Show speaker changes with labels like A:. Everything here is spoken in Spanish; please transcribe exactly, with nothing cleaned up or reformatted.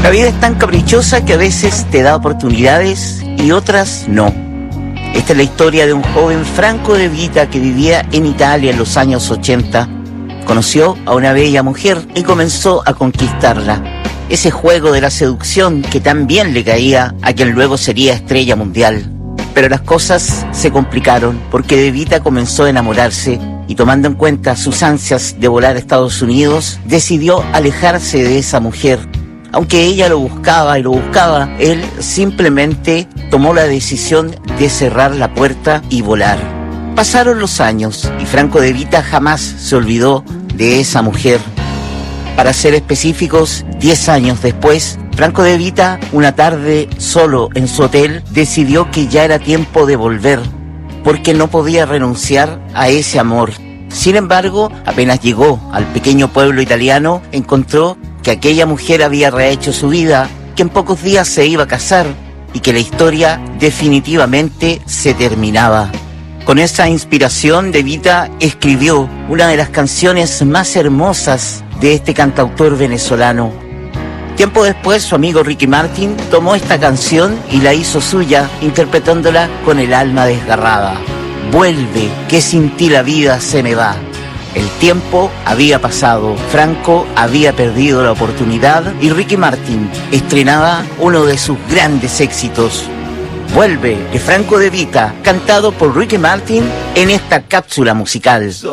A: La vida es tan caprichosa que a veces te da oportunidades y otras no. Esta es la historia de un joven Franco De Vita que vivía en Italia en los años ochenta. Conoció a una bella mujer y comenzó a conquistarla. Ese juego de la seducción que tan bien le caía a quien luego sería estrella mundial. Pero las cosas se complicaron porque De Vita comenzó a enamorarse y, tomando en cuenta sus ansias de volar a Estados Unidos, decidió alejarse de esa mujer. Aunque ella lo buscaba y lo buscaba, él simplemente tomó la decisión de cerrar la puerta y volar. Pasaron los años y Franco De Vita jamás se olvidó de esa mujer. Para ser específicos, diez años después, Franco De Vita, una tarde solo en su hotel, decidió que ya era tiempo de volver, porque no podía renunciar a ese amor. Sin embargo, apenas llegó al pequeño pueblo italiano, encontró que aquella mujer había rehecho su vida, que en pocos días se iba a casar y que la historia definitivamente se terminaba. Con esa inspiración, De Vita escribió una de las canciones más hermosas de este cantautor venezolano. Tiempo después, su amigo Ricky Martin tomó esta canción y la hizo suya, interpretándola con el alma desgarrada. Vuelve, que sin ti la vida se me va. El tiempo había pasado, Franco había perdido la oportunidad y Ricky Martin estrenaba uno de sus grandes éxitos. Vuelve, de Franco De Vita, cantado por Ricky Martin en esta cápsula musical.